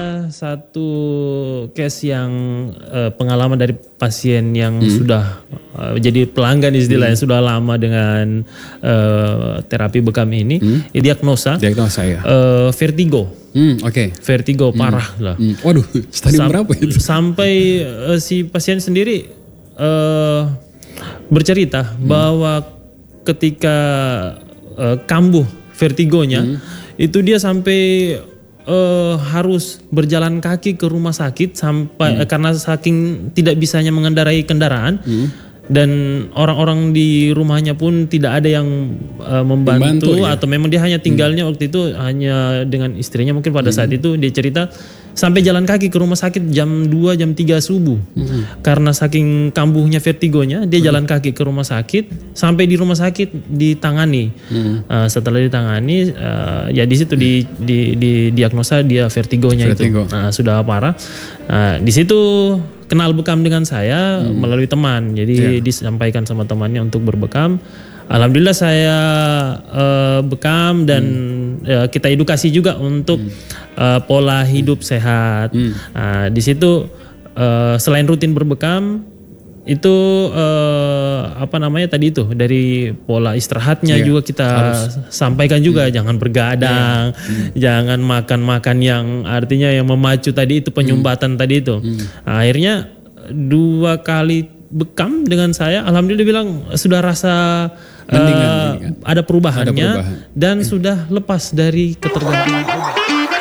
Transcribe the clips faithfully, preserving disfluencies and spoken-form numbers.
Satu case yang uh, pengalaman dari pasien yang hmm. sudah uh, jadi pelanggan istilahnya hmm. sudah lama dengan uh, terapi bekam ini, hmm. diagnosa, diagnosa ya. uh, vertigo, hmm, oke, okay. vertigo parah hmm. lah. Hmm. Waduh, stadium Sam- berapa itu? Sampai uh, si pasien sendiri uh, bercerita hmm. bahwa ketika uh, kambuh vertigonya hmm. itu dia sampai Uh, harus berjalan kaki ke rumah sakit sampai hmm. uh, karena saking tidak bisanya mengendarai kendaraan hmm. dan orang-orang di rumahnya pun tidak ada yang uh, membantu, membantu ya? Atau memang dia hanya tinggalnya hmm. waktu itu hanya dengan istrinya mungkin pada hmm. saat itu dia cerita sampai jalan kaki ke rumah sakit jam dua jam tiga subuh hmm. karena saking kambuhnya vertigonya dia hmm. jalan kaki ke rumah sakit sampai di rumah sakit ditangani hmm. uh, setelah ditangani uh, ya di situ di, di, di diagnosa dia vertigonya Vertigo. itu uh, sudah parah. Uh, di situ kenal bekam dengan saya hmm. melalui teman jadi yeah. disampaikan sama temannya untuk berbekam. Alhamdulillah saya uh, bekam dan hmm. uh, kita edukasi juga untuk hmm. uh, pola hidup hmm. sehat. Hmm. Uh, di situ uh, selain rutin berbekam itu uh, apa namanya tadi itu dari pola istirahatnya yeah. juga kita harus sampaikan juga hmm. jangan bergadang, yeah. hmm. jangan makan-makan yang artinya yang memacu tadi itu penyumbatan hmm. tadi itu. Hmm. Nah, akhirnya dua kali bekam dengan saya, alhamdulillah bilang sudah rasa mendingan, uh, mendingan. ada perubahannya ada perubahan. dan hmm. sudah lepas dari ketergantungan obat.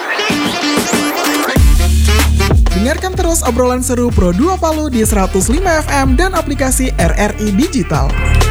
Dengarkan terus obrolan seru Pro dua Palu di seratus lima F M dan aplikasi R R I Digital.